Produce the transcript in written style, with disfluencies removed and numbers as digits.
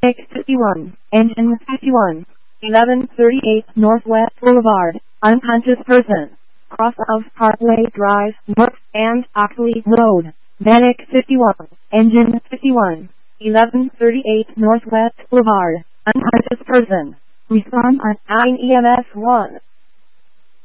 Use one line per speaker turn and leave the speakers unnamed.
Medic 51, Engine 51, 1138 Northwest Boulevard, unconscious person. Cross of Parkway Drive, North, and Oxley Road. Medic 51, Engine 51, 1138 Northwest Boulevard, unconscious person. Respond on 9 EMS 1.